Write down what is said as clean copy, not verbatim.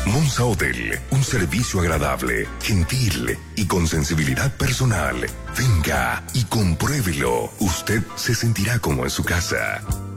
Monza Hotel, un servicio agradable, gentil y con sensibilidad personal. Venga y compruébelo. Usted se sentirá como en su casa.